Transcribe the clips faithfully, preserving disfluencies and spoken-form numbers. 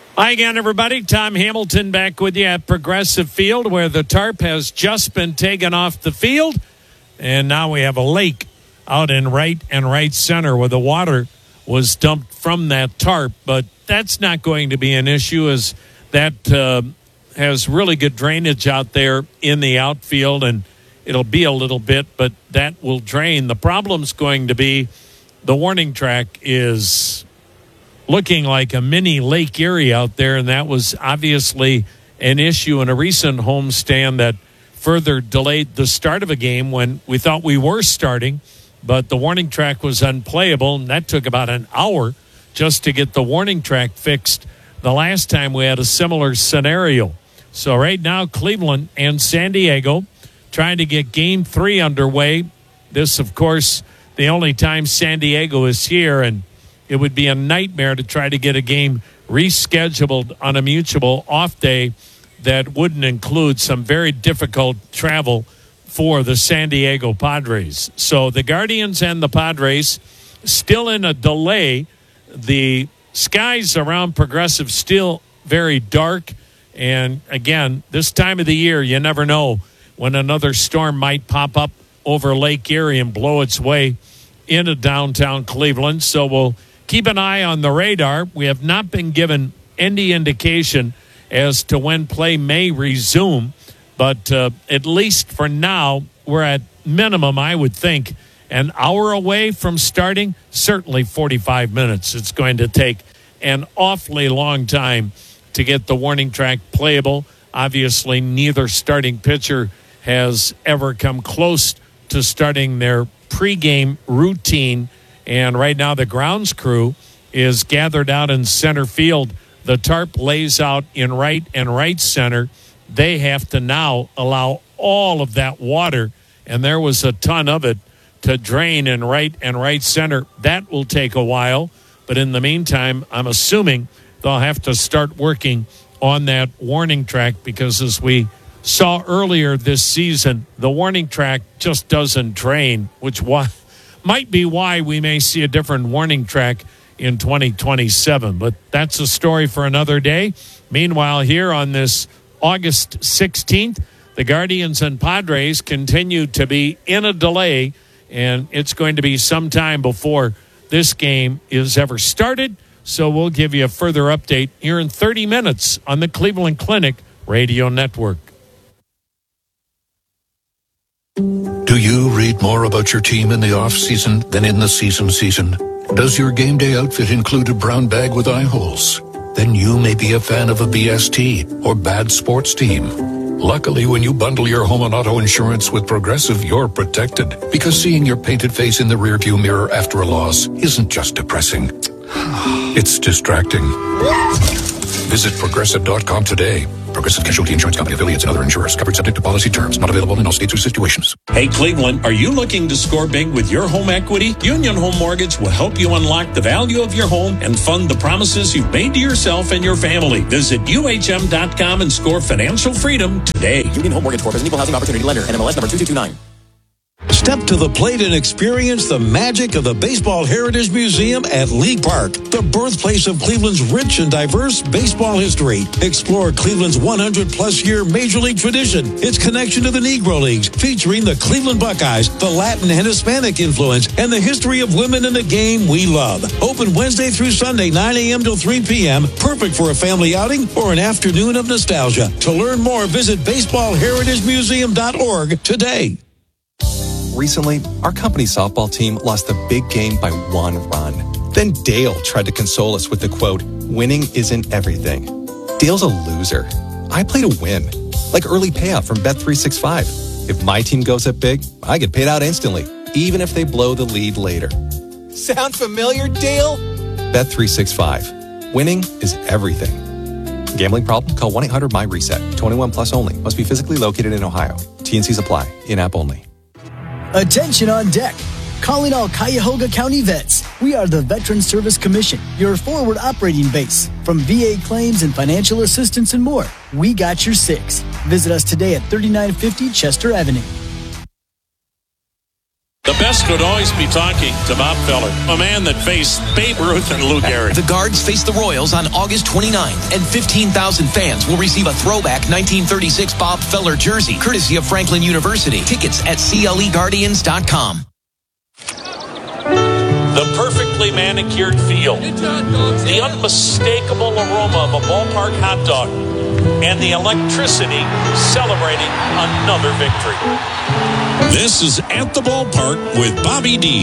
Hi again, everybody. Tom Hamilton back with you at Progressive Field, where the tarp has just been taken off the field. And now we have a lake out in right and right center where the water was dumped from that tarp. But that's not going to be an issue, as that uh, has really good drainage out there in the outfield. And it'll be a little bit, but that will drain. The problem's going to be the warning track is looking like a mini Lake Erie out there, and that was obviously an issue in a recent homestand that further delayed the start of a game when we thought we were starting, but the warning track was unplayable, and that took about an hour just to get the warning track fixed the last time we had a similar scenario. So right now, Cleveland and San Diego trying to get game three underway. This, of course, the only time San Diego is here, and it would be a nightmare to try to get a game rescheduled on a mutual off day that wouldn't include some very difficult travel for the San Diego Padres. So the Guardians and the Padres still in a delay. The skies around Progressive still very dark. And again, this time of the year, you never know when another storm might pop up over Lake Erie and blow its way into downtown Cleveland. So we'll keep an eye on the radar. We have not been given any indication as to when play may resume, but uh, at least for now, we're at minimum, I would think, an hour away from starting, certainly forty-five minutes. It's going to take an awfully long time to get the warning track playable. Obviously, neither starting pitcher has ever come close to starting their pregame routine. And right now the grounds crew is gathered out in center field. The tarp lays out in right and right center. They have to now allow all of that water, and there was a ton of it, to drain in right and right center. That will take a while. But in the meantime, I'm assuming they'll have to start working on that warning track, because as we saw earlier this season, the warning track just doesn't drain, which was might be why we may see a different warning track in twenty twenty-seven. But that's a story for another day. Meanwhile, here on this August sixteenth, the Guardians and Padres continue to be in a delay, and it's going to be some time before this game is ever started. So we'll give you a further update here in thirty minutes on the Cleveland Clinic Radio Network. Do you read more about your team in the off-season than in the season season? Does your game day outfit include a brown bag with eye holes? Then you may be a fan of a B S T or bad sports team. Luckily, when you bundle your home and auto insurance with Progressive, you're protected. Because seeing your painted face in the rearview mirror after a loss isn't just depressing. It's distracting. Visit Progressive dot com today. Progressive Casualty Insurance Company, affiliates, and other insurers. Covered subject to policy terms. Not available in all states or situations. Hey, Cleveland, are you looking to score big with your home equity? Union Home Mortgage will help you unlock the value of your home and fund the promises you've made to yourself and your family. Visit U H M dot com and score financial freedom today. Union Home Mortgage Corp is an equal housing opportunity lender. N M L S number two two two nine. Step to the plate and experience the magic of the Baseball Heritage Museum at League Park, the birthplace of Cleveland's rich and diverse baseball history. Explore Cleveland's one hundred plus year Major League tradition, its connection to the Negro Leagues, featuring the Cleveland Buckeyes, the Latin and Hispanic influence, and the history of women in the game we love. Open Wednesday through Sunday, nine a.m. till three p.m. Perfect for a family outing or an afternoon of nostalgia. To learn more, visit baseball heritage museum dot org today. Recently, our company's softball team lost the big game by one run. Then Dale tried to console us with the quote, "Winning isn't everything." Dale's a loser. I play to win, like early payout from Bet three sixty-five. If my team goes up big, I get paid out instantly, even if they blow the lead later. Sound familiar, Dale? Bet three sixty-five. Winning is everything. Gambling problem? Call one eight hundred M Y reset. twenty-one plus only. Must be physically located in Ohio. T and Cs apply. In-app only. Attention on deck. Calling all Cuyahoga County vets. We are the Veteran Service Commission, your forward operating base. From V A claims and financial assistance and more, we got your six. Visit us today at thirty-nine fifty Chester Avenue. The best would always be talking to Bob Feller, a man that faced Babe Ruth and Lou Gehrig. The Guards face the Royals on August twenty-ninth, and fifteen thousand fans will receive a throwback nineteen thirty-six Bob Feller jersey, courtesy of Franklin University. Tickets at C L E Guardians dot com. The perfectly manicured field, the unmistakable aroma of a ballpark hot dog, and the electricity celebrating another victory. This is At the Ballpark with Bobby D.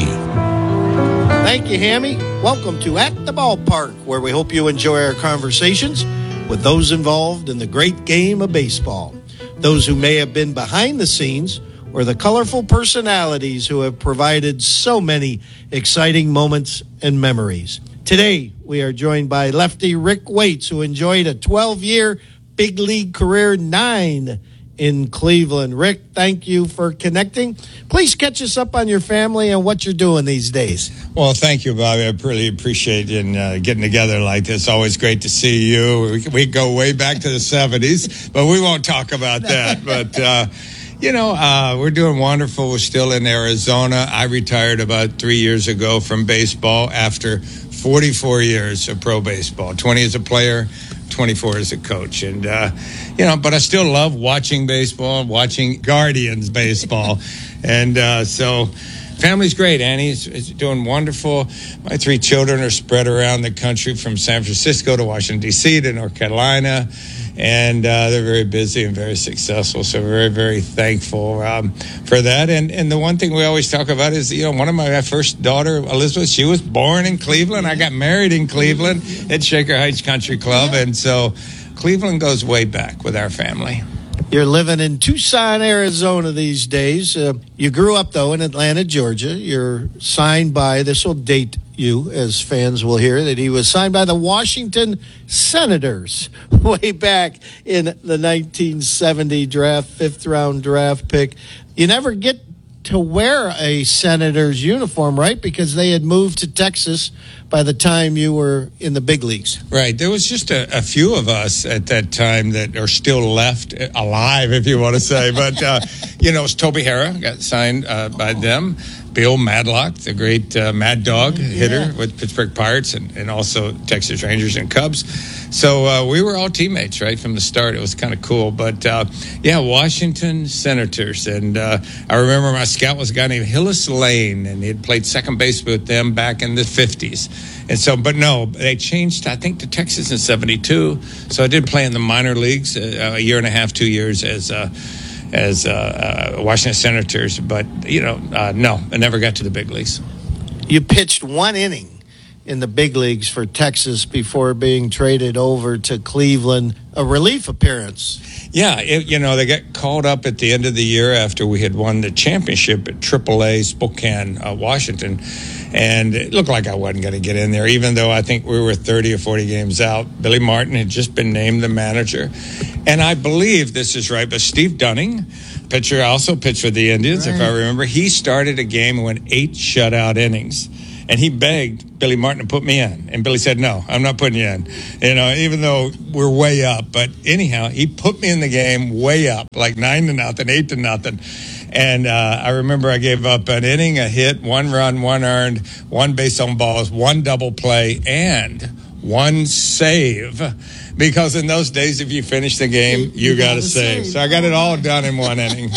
Thank you, Hammy. Welcome to At the Ballpark, where we hope you enjoy our conversations with those involved in the great game of baseball. Those who may have been behind the scenes, or the colorful personalities who have provided so many exciting moments and memories. Today, we are joined by lefty Rick Waits, who enjoyed a twelve-year big league career, nine in Cleveland. Rick, thank you for connecting. Please catch us up on your family and what you're doing these days. Well, thank you, Bobby. I really appreciate you uh, getting together like this. Always great to see you. We, we go way back to the seventies, but we won't talk about that. But, uh, you know, uh, we're doing wonderful. We're still in Arizona. I retired about three years ago from baseball after forty-four years of pro baseball, twenty as a player, twenty-four as a coach. And, uh, you know, but I still love watching baseball, watching Guardians baseball. and uh, so family's great. Annie's is doing wonderful. My three children are spread around the country from San Francisco to Washington, D C to North Carolina. And uh, they're very busy and very successful. So we're very, very thankful um, for that. And and the one thing we always talk about is, you know, one of my, my first daughter, Elizabeth, she was born in Cleveland. I got married in Cleveland at Shaker Heights Country Club. And so Cleveland goes way back with our family. You're living in Tucson, Arizona these days. Uh, you grew up, though, in Atlanta, Georgia. You're signed by, this will date you, as fans will hear, that he was signed by the Washington Senators way back in the nineteen seventy draft, fifth-round draft pick. You never get to wear a Senators uniform, right? Because they had moved to Texas by the time you were in the big leagues. Right. There was just a, a few of us at that time that are still left alive, if you want to say. But, uh, you know, it was Toby Harrah got signed uh, by them. Bill Madlock, the great uh, Mad Dog hitter yeah. with Pittsburgh Pirates and, and also Texas Rangers and Cubs. So uh, we were all teammates right from the start. It was kind of cool. But, uh, yeah, Washington Senators. And uh, I remember my scout was a guy named Hillis Lane, and he had played second base with them back in the fifties. And so, but no, they changed, I think, to Texas in seventy-two. So I did play in the minor leagues uh, a year and a half, two years as uh, as uh, uh, Washington Senators. But, you know, uh, no, I never got to the big leagues. You pitched one inning in the big leagues for Texas before being traded over to Cleveland, a relief appearance. Yeah, it, you know, they got called up at the end of the year after we had won the championship at triple A Spokane, uh, Washington. And it looked like I wasn't going to get in there, even though I think we were thirty or forty games out. Billy Martin had just been named the manager. And I believe this is right, but Steve Dunning, pitcher, also pitched for the Indians, right. If I remember. He started a game and went eight shutout innings. And he begged Billy Martin to put me in. And Billy said, no, I'm not putting you in. You know, even though we're way up. But anyhow, he put me in the game way up, like nine to nothing, eight to nothing. And uh, I remember I gave up an inning, a hit, one run, one earned, one base on balls, one double play, and one save. Because in those days, if you finish the game, you, you got to save. save. So I got it all done in one inning.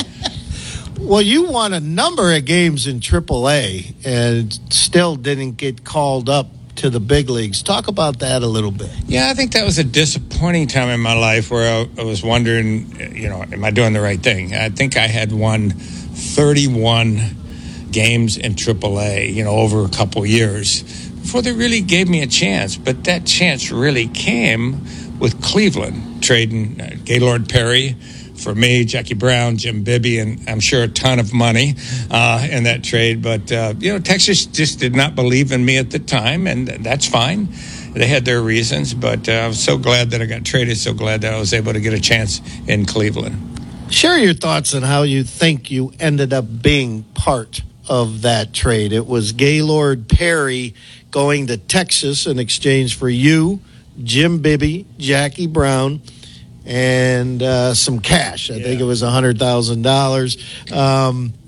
Well, you won a number of games in triple A and still didn't get called up to the big leagues. Talk about that a little bit. Yeah, I think that was a disappointing time in my life where I, I was wondering, you know, am I doing the right thing? I think I had won thirty-one games in triple A, you know, over a couple years before they really gave me a chance. But that chance really came with Cleveland trading uh, Gaylord Perry for me, Jackie Brown, Jim Bibby, and I'm sure a ton of money uh, in that trade. But, uh, you know, Texas just did not believe in me at the time, and that's fine. They had their reasons, but uh, I was so glad that I got traded, so glad that I was able to get a chance in Cleveland. Share your thoughts on how you think you ended up being part of that trade. It was Gaylord Perry going to Texas in exchange for you, Jim Bibby, Jackie Brown, and uh, some cash. I yeah. think it was one hundred thousand dollars. Um,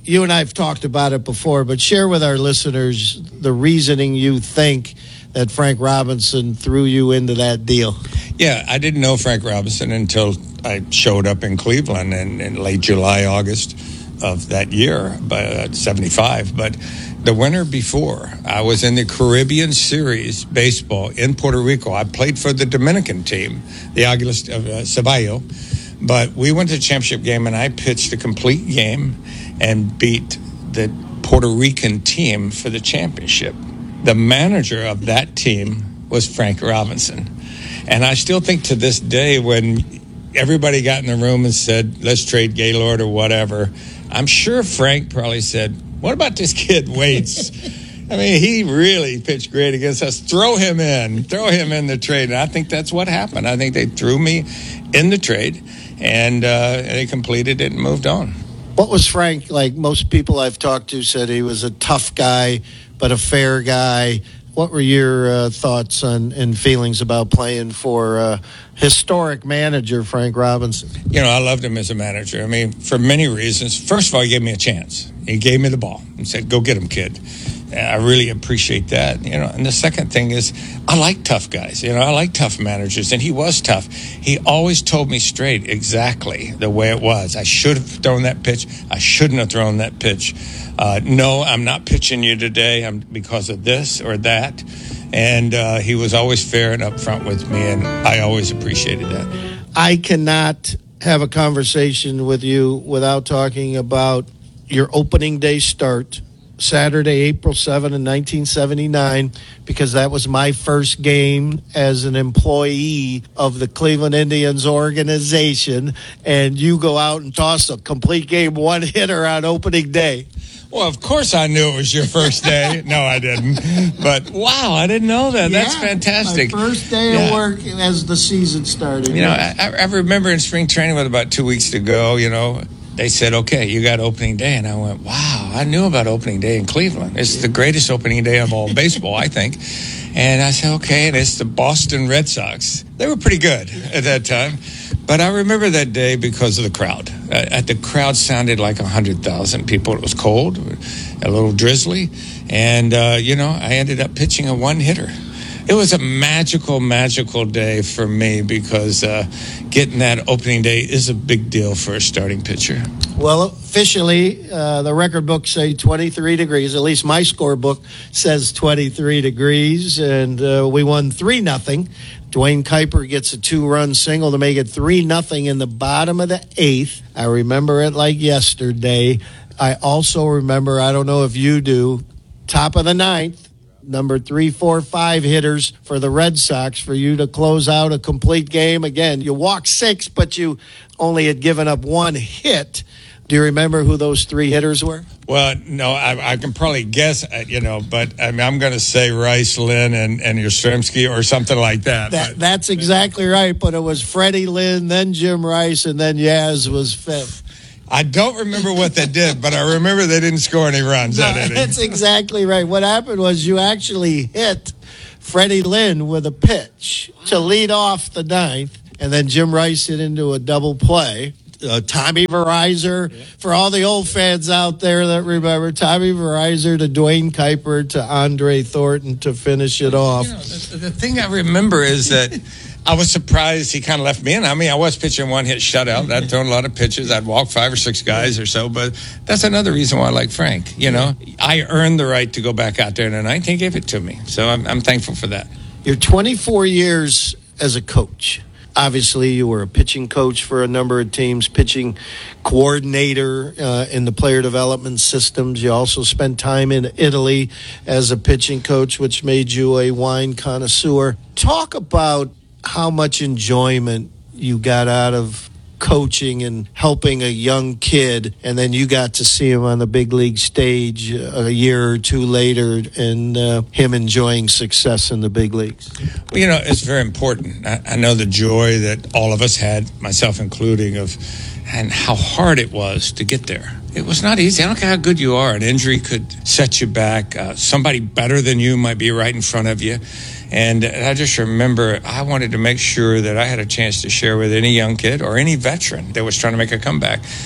you and I have talked about it before, but share with our listeners the reasoning you think that Frank Robinson threw you into that deal. Yeah, I didn't know Frank Robinson until I showed up in Cleveland in, in late July, August of that year, by uh, seventy-five. But the winter before, I was in the Caribbean Series baseball in Puerto Rico. I played for the Dominican team, the Águilas of uh, Ceballo. But we went to the championship game, and I pitched a complete game and beat the Puerto Rican team for the championship. The manager of that team was Frank Robinson. And I still think to this day, when everybody got in the room and said, let's trade Gaylord or whatever, I'm sure Frank probably said, what about this kid Waits? I mean, he really pitched great against us. Throw him in. Throw him in the trade. And I think that's what happened. I think they threw me in the trade, and uh, they completed it and moved on. What was Frank like? Most people I've talked to said he was a tough guy, but a fair guy. What were your uh, thoughts on and feelings about playing for uh, historic manager Frank Robinson? You know, I loved him as a manager. I mean, for many reasons. First of all, he gave me a chance. He gave me the ball and said, go get him, kid. I really appreciate that, you know. And the second thing is, I like tough guys. You know, I like tough managers, and he was tough. He always told me straight exactly the way it was. I should have thrown that pitch. I shouldn't have thrown that pitch. Uh, no, I'm not pitching you today I'm, because of this or that. And uh, he was always fair and upfront with me, and I always appreciated that. I cannot have a conversation with you without talking about your opening day start, Saturday, April seventh in nineteen seventy-nine, because that was my first game as an employee of the Cleveland Indians organization, and you go out and toss a complete game one-hitter on opening day. Well, of course I knew it was your first day. No, I didn't. But, wow, I didn't know that. Yeah, that's fantastic. My first day yeah. of work as the season started. You know, I, I remember in spring training with about two weeks to go, you know, they said, okay, you got opening day. And I went, wow, I knew about opening day in Cleveland. It's the greatest opening day of all baseball, I think. And I said, okay, and it's the Boston Red Sox. They were pretty good at that time. But I remember that day because of the crowd. Uh, the crowd sounded like one hundred thousand people. It was cold, a little drizzly. And, uh, you know, I ended up pitching a one-hitter. It was a magical, magical day for me because uh, getting that opening day is a big deal for a starting pitcher. Well, officially, uh, the record books say twenty-three degrees. At least my scorebook says twenty-three degrees, and uh, we won three nothing. Dwayne Kuiper gets a two-run single to make it three nothing in the bottom of the eighth. I remember it like yesterday. I also remember, I don't know if you do, top of the ninth, number three, four, five hitters for the Red Sox for you to close out a complete game. Again, you walked six, but you only had given up one hit. Do you remember who those three hitters were? Well, no, I, I can probably guess, you know, but I mean, I'm going to say Rice, Lynn, and, and Yastrzemski or something like that. that that's exactly right, but it was Freddie Lynn, then Jim Rice, and then Yaz was fifth. I don't remember what they did, but I remember they didn't score any runs. No, that inning. That's exactly right. What happened was you actually hit Freddie Lynn with a pitch to lead off the ninth, and then Jim Rice hit into a double play. Uh, Tommy Verizor, yeah. For all the old fans out there that remember, Tommy Verizor to Dwayne Kuiper to Andre Thornton to finish it off. You know, the, the thing I remember is that I was surprised he kind of left me in. I mean, I was pitching one hit shutout. I'd thrown a lot of pitches. I'd walk five or six guys or so. But that's another reason why I like Frank. You know, I earned the right to go back out there in the ninth. He gave it to me. So I'm, I'm thankful for that. You're twenty-four years as a coach. Obviously, you were a pitching coach for a number of teams, pitching coordinator uh, in the player development systems. You also spent time in Italy as a pitching coach, which made you a wine connoisseur. Talk about how much enjoyment you got out of coaching and helping a young kid, and then you got to see him on the big league stage a year or two later, and uh, him enjoying success in the big leagues. Well, you know, it's very important. I, I know the joy that all of us had, myself including, of and how hard it was to get there. It was not easy. I don't care how good you are. An injury could set you back. Uh, somebody better than you might be right in front of you. And I just remember I wanted to make sure that I had a chance to share with any young kid or any veteran that was trying to make a comeback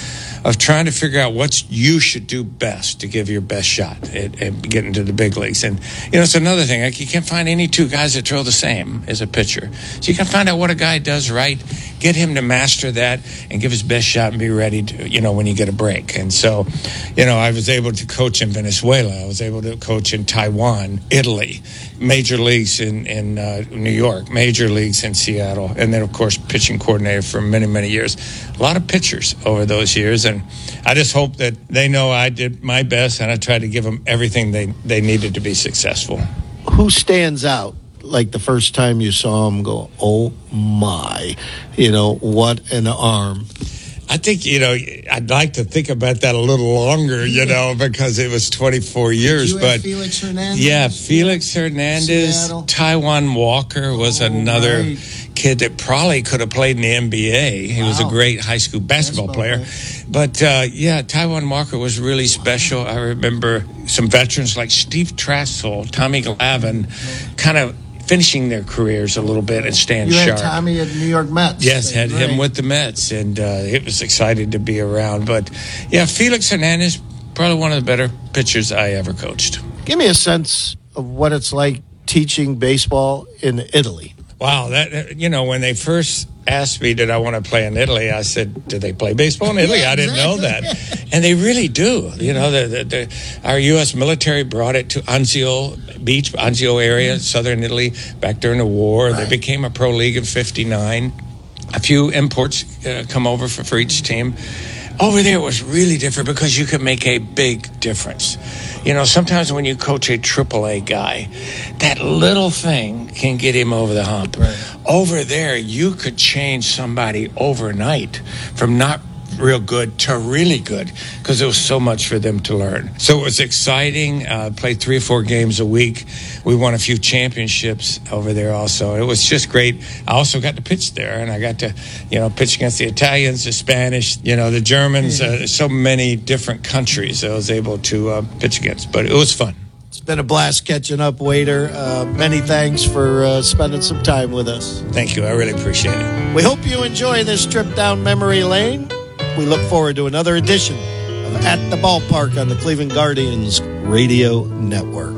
of trying to figure out what you should do best to give your best shot at, at getting to the big leagues. And, you know, it's another thing. Like, you can't find any two guys that throw the same as a pitcher. So you can find out what a guy does right, get him to master that, and give his best shot and be ready to, you know, when you get a break. And so, you know, I was able to coach in Venezuela. I was able to coach in Taiwan, Italy, major leagues in, in uh, New York, major leagues in Seattle, and then, of course, pitching coordinator for many, many years. A lot of pitchers over those years, and I just hope that they know I did my best, and I tried to give them everything they, they needed to be successful. Who stands out? Like the first time you saw him go, oh my, you know, what an arm. I think, you know, I'd like to think about that a little longer, you know, because it was twenty-four years. Did you but have Felix Hernandez? Yeah, Felix Hernandez. Seattle. Taiwan Walker was oh, another right. kid that probably could have played in the N B A. He wow. was a great high school basketball, basketball player. player. But, uh, yeah, Taiwan Walker was really special. Wow. I remember some veterans like Steve Trassel, Tommy Glavine, kind of finishing their careers a little bit and staying you sharp. You had Tommy at New York Mets. Yes, had right. him with the Mets, and uh, it was exciting to be around. But, yeah, Felix Hernandez, probably one of the better pitchers I ever coached. Give me a sense of what it's like teaching baseball in Italy. Wow, that you know, when they first asked me, did I want to play in Italy, I said, do they play baseball in Italy? Yeah, I didn't exactly. know that. And they really do. You know, the, the, the, our U S military brought it to Anzio Beach, Anzio area, mm-hmm. southern Italy, back during the war. Right. They became a pro league in fifty-nine. A few imports uh, come over for, for each team. Over there, it was really different because you could make a big difference. You know, sometimes when you coach a triple A guy, that little thing can get him over the hump. Right. Over there, you could change somebody overnight from not real good to really good because there was so much for them to learn. So it was exciting. Uh, played three or four games a week. We won a few championships over there also. It was just great. I also got to pitch there, and I got to, you know, pitch against the Italians, the Spanish, you know, the Germans, uh, so many different countries I was able to uh, pitch against. But it was fun. It's been a blast catching up, Waiter. Uh, many thanks for uh, spending some time with us. Thank you. I really appreciate it. We hope you enjoy this trip down memory lane. We look forward to another edition of At the Ballpark on the Cleveland Guardians Radio Network.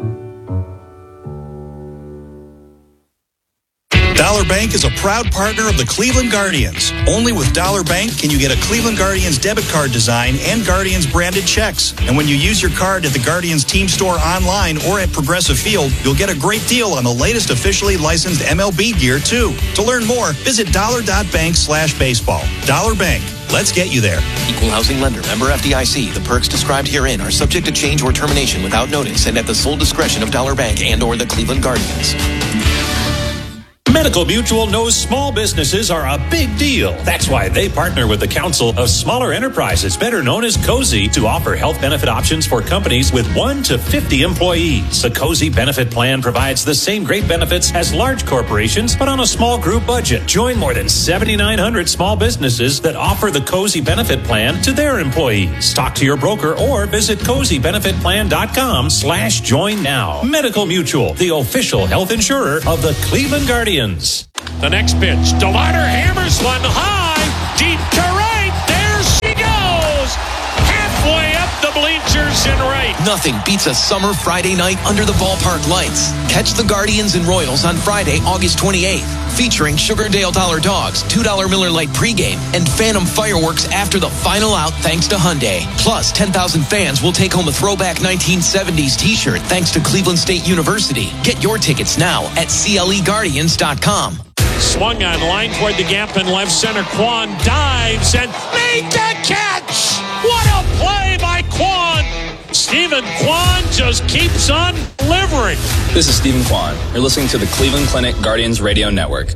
Dollar Bank is a proud partner of the Cleveland Guardians. Only with Dollar Bank can you get a Cleveland Guardians debit card design and Guardians branded checks. And when you use your card at the Guardians team store online or at Progressive Field, you'll get a great deal on the latest officially licensed M L B gear, too. To learn more, visit dollar.bank slash baseball. Dollar Bank. Let's get you there. Equal housing lender. Member F D I C. The perks described herein are subject to change or termination without notice and at the sole discretion of Dollar Bank and or the Cleveland Guardians. Medical Mutual knows small businesses are a big deal. That's why they partner with the Council of Smaller Enterprises, better known as COSI, to offer health benefit options for companies with one to fifty employees. The COSI benefit plan provides the same great benefits as large corporations, but on a small group budget. Join more than seventy-nine hundred small businesses that offer the COSI benefit plan to their employees. Talk to your broker or visit cozy benefit plan dot com slash join now. Medical Mutual, the official health insurer of the Cleveland Guardians. The next pitch, DeLauder hammers one high, deep to right. There she goes, halfway up the bleachers and right. Nothing beats a summer Friday night under the ballpark lights. Catch the Guardians and Royals on Friday, August twenty-eighth, featuring Sugardale Dollar Dogs, two dollar Miller Lite pregame, and Phantom fireworks after the final out thanks to Hyundai. Plus, ten thousand fans will take home a throwback nineteen seventies t-shirt thanks to Cleveland State University. Get your tickets now at C L E Guardians dot com. Swung on line toward the gap in left center. Kwan dives and made the catch. What a play by Kwan. Stephen Kwan just keeps on delivering. This is Stephen Kwan. You're listening to the Cleveland Clinic Guardians Radio Network.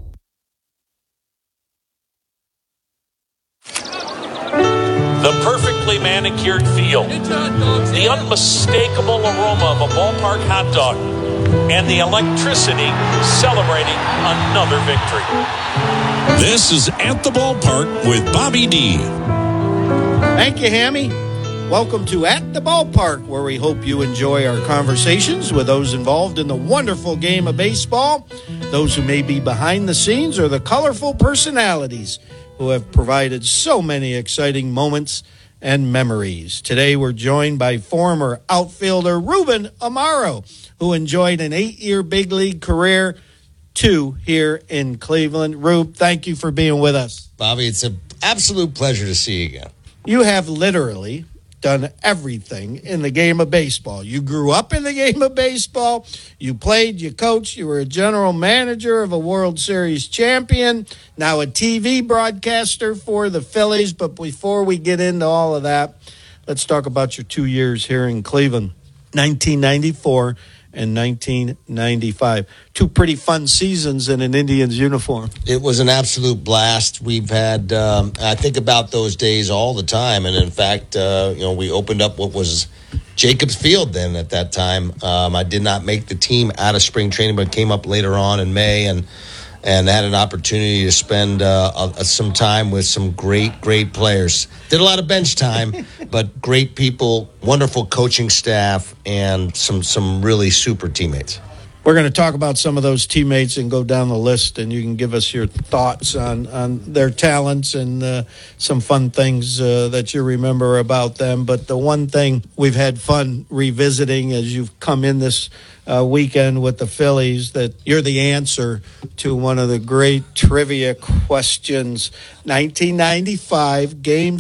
The perfectly manicured field, the unmistakable aroma of a ballpark hot dog, and the electricity celebrating another victory. This is At the Ballpark with Bobby D. Thank you, Hammy. Welcome to At the Ballpark, where we hope you enjoy our conversations with those involved in the wonderful game of baseball, those who may be behind the scenes, or the colorful personalities who have provided so many exciting moments and memories. Today we're joined by former outfielder Ruben Amaro, who enjoyed an eight-year big league career, too, here in Cleveland. Rube, thank you for being with us. Bobby, it's an absolute pleasure to see you again. You have literally done everything in the game of baseball. You grew up in the game of baseball. You played, you coached, you were a general manager of a World Series champion, now a T V broadcaster for the Phillies. But before we get into all of that, let's talk about your two years here in Cleveland, nineteen ninety-four and nineteen ninety-five. Two pretty fun seasons in an Indians uniform. It was an absolute blast. We've had, um, I think about those days all the time. And in fact, uh, you know, we opened up what was Jacobs Field then at that time. Um, I did not make the team out of spring training, but came up later on in May and and had an opportunity to spend uh, uh, some time with some great, great players. Did a lot of bench time, but great people, wonderful coaching staff, and some some really super teammates. We're going to talk about some of those teammates and go down the list, and you can give us your thoughts on, on their talents and uh, some fun things uh, that you remember about them. But the one thing we've had fun revisiting as you've come in this uh, weekend with the Phillies, that you're the answer to one of the great trivia questions. nineteen ninety-five, Game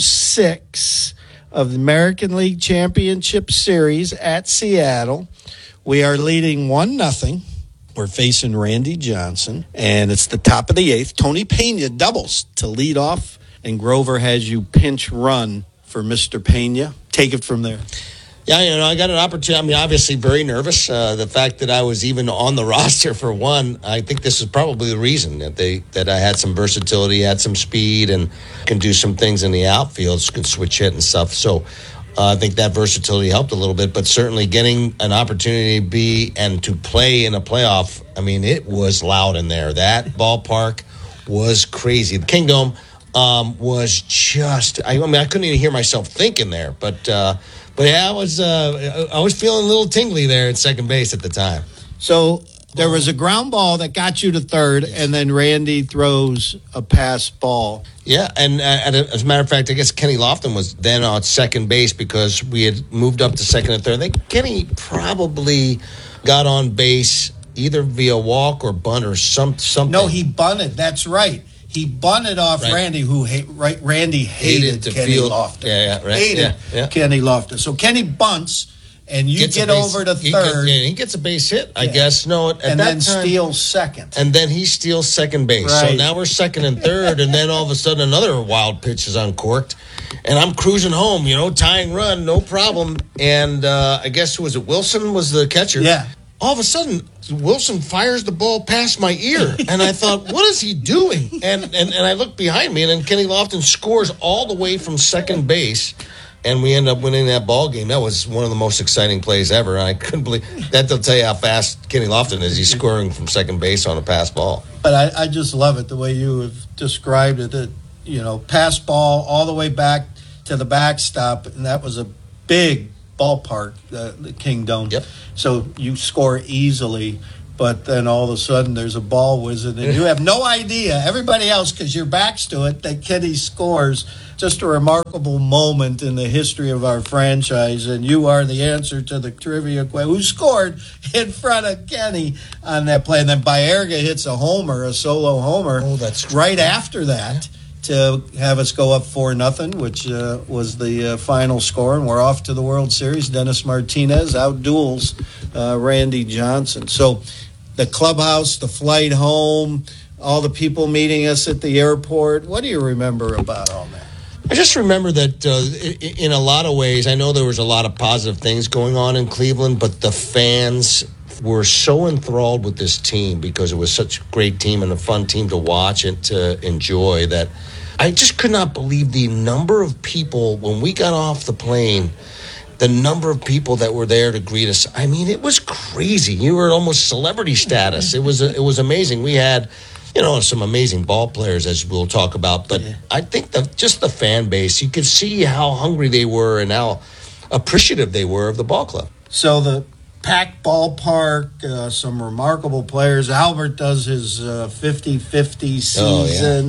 six of the American League Championship Series at Seattle. We are leading one nothing. We're facing Randy Johnson, and it's the top of the eighth. Tony Pena doubles to lead off, and Grover has you pinch run for Mister Pena. Take it from there. Yeah, you know, I got an opportunity. I mean, obviously very nervous. Uh, the fact that I was even on the roster for one, I think this is probably the reason that they that I had some versatility, had some speed, and can do some things in the outfield, can switch hit and stuff. So Uh, I think that versatility helped a little bit, but certainly getting an opportunity to be and to play in a playoff, I mean, it was loud in there. That ballpark was crazy. The Kingdom um, was just, I, I mean, I couldn't even hear myself think in there, but, uh, but yeah, I was, uh, I was feeling a little tingly there at second base at the time. So there was a ground ball that got you to third, and then Randy throws a pass ball. Yeah, and uh, as a matter of fact, I guess Kenny Lofton was then on second base because we had moved up to second and third. I think Kenny probably got on base either via walk or bunt or some, something. No, he bunted. That's right. He bunted off right. Randy, who hate, right, Randy hated, hated Kenny field. Lofton. Yeah, yeah, right. Hated yeah, yeah. Kenny Lofton. So Kenny bunts. And you gets get base, over to third. He gets, yeah, he gets a base hit, I yeah. guess. No, at and that then time, steals second. And then he steals second base. Right. So now we're second and third, and then all of a sudden another wild pitch is uncorked. And I'm cruising home, you know, tying run, no problem. And uh, I guess, was it Wilson was the catcher? Yeah. All of a sudden, Wilson fires the ball past my ear. And I thought, what is he doing? And, and, and I look behind me, and then Kenny Lofton scores all the way from second base. And we end up winning that ball game. That was one of the most exciting plays ever. I couldn't believe that. They'll tell you how fast Kenny Lofton is. He's scoring from second base on a pass ball. But I, I just love it the way you have described it. That, you know, pass ball all the way back to the backstop, and that was a big ballpark, the, the Kingdom. Yep. So you score easily. But then all of a sudden there's a ball whizzing, and you have no idea, everybody else, because your back's to it, that Kenny scores. Just a remarkable moment in the history of our franchise, and you are the answer to the trivia question. Who scored in front of Kenny on that play? And then Baerga hits a homer, a solo homer, oh, that's right after that to have us go up four nothing, which uh, was the uh, final score, and we're off to the World Series. Dennis Martinez outduels uh, Randy Johnson. So the clubhouse, the flight home, all the people meeting us at the airport. What do you remember about all that? I just remember that uh, in a lot of ways, I know there was a lot of positive things going on in Cleveland, but the fans were so enthralled with this team because it was such a great team and a fun team to watch and to enjoy that I just could not believe the number of people when we got off the plane, the number of people that were there to greet us. I mean, it was crazy. You were almost celebrity status. It was it was amazing. We had, you know, some amazing ball players, as we'll talk about. But yeah. I think that just the fan base, you could see how hungry they were and how appreciative they were of the ball club. So the packed ballpark, uh, some remarkable players. Albert does his uh, fifty-fifty season. Oh, yeah.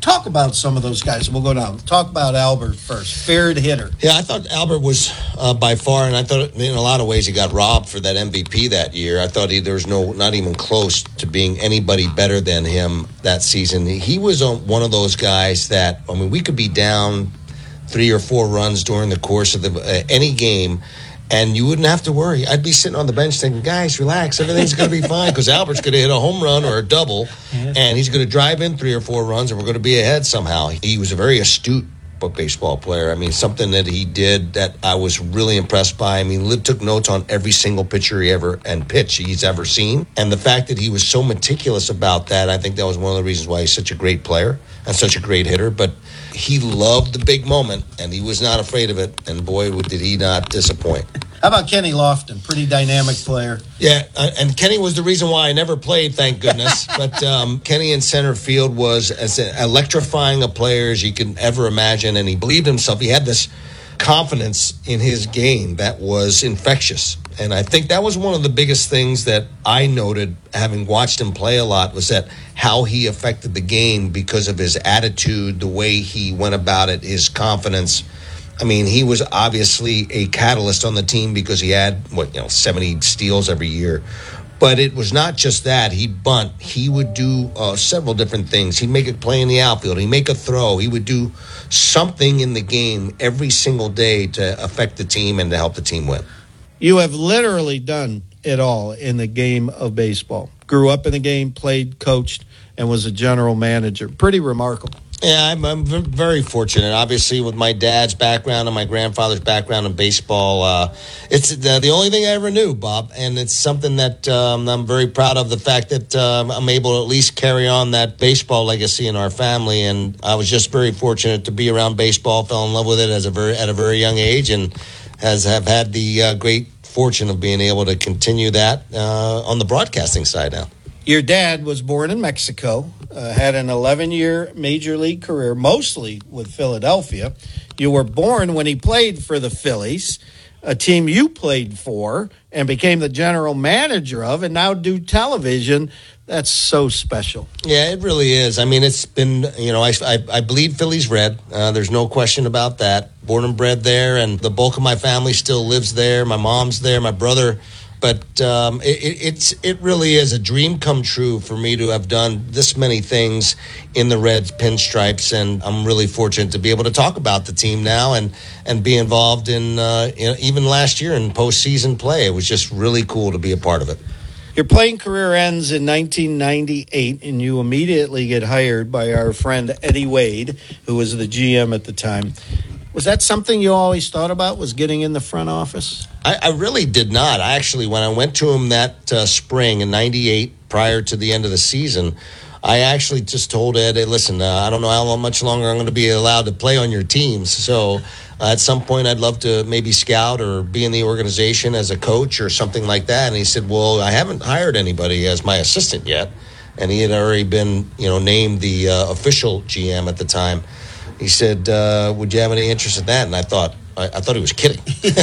Talk about some of those guys. We'll go down. Talk about Albert first. Favorite hitter. Yeah, I thought Albert was uh, by far, and I thought in a lot of ways he got robbed for that M V P that year. I thought he, there was no, not even close to being anybody better than him that season. He was on one of those guys that, I mean, we could be down three or four runs during the course of the uh, any game, and you wouldn't have to worry. I'd be sitting on the bench thinking, guys, relax. Everything's going to be fine because Albert's going to hit a home run or a double, and he's going to drive in three or four runs, and we're going to be ahead somehow. He was a very astute baseball player. I mean, something that he did that I was really impressed by. I mean, Liv took notes on every single pitcher he ever and pitch he's ever seen. And the fact that he was so meticulous about that, I think that was one of the reasons why he's such a great player and such a great hitter. But he loved the big moment, and he was not afraid of it. And boy, did he not disappoint. How about Kenny Lofton? Pretty dynamic player. Yeah, uh, and Kenny was the reason why I never played, thank goodness. But um, Kenny in center field was as electrifying a player as you can ever imagine, and he believed himself. He had this confidence in his game that was infectious. And I think that was one of the biggest things that I noted, having watched him play a lot, was that how he affected the game because of his attitude, the way he went about it, his confidence. I mean, he was obviously a catalyst on the team because he had, what, you know, seventy steals every year. But it was not just that. He'd bunt. He would do uh, several different things. He'd make a play in the outfield. He'd make a throw. He would do something in the game every single day to affect the team and to help the team win. You have literally done it all in the game of baseball. Grew up in the game, played, coached, and was a general manager. Pretty remarkable. Yeah, I'm, I'm very fortunate. Obviously, with my dad's background and my grandfather's background in baseball, uh, it's the, the only thing I ever knew, Bob. And it's something that um, I'm very proud of, the fact that um, I'm able to at least carry on that baseball legacy in our family. And I was just very fortunate to be around baseball, fell in love with it as a very at a very young age, and has have had the uh, great fortune of being able to continue that uh, on the broadcasting side now. Your dad was born in Mexico, uh, had an eleven-year major league career, mostly with Philadelphia. You were born when he played for the Phillies, a team you played for and became the general manager of, and now do television. That's so special. Yeah, it really is. I mean, it's been, you know, I, I, I bleed Phillies red. Uh, there's no question about that. Born and bred there, and the bulk of my family still lives there. My mom's there, my brother. But um, it, it, it's it really is a dream come true for me to have done this many things in the Reds pinstripes, and I'm really fortunate to be able to talk about the team now and, and be involved in, uh, in even last year in postseason play. It was just really cool to be a part of it. Your playing career ends in nineteen ninety-eight, and you immediately get hired by our friend Eddie Wade, who was the G M at the time. Was that something you always thought about, was getting in the front office? I, I really did not. I actually, when I went to him that uh, spring in ninety-eight, prior to the end of the season, I actually just told Ed, hey, listen, uh, I don't know how much longer I'm going to be allowed to play on your teams. So uh, at some point, I'd love to maybe scout or be in the organization as a coach or something like that. And he said, well, I haven't hired anybody as my assistant yet. And he had already been, you know, named the uh, official G M at the time. He said, uh, would you have any interest in that? And I thought, I, I thought he was kidding.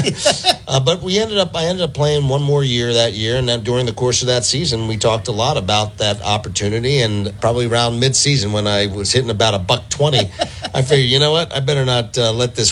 uh, but we ended up, I ended up playing one more year that year. And then during the course of that season, we talked a lot about that opportunity. And probably around mid-season when I was hitting about a buck twenty, I figured, you know what? I better not uh, let this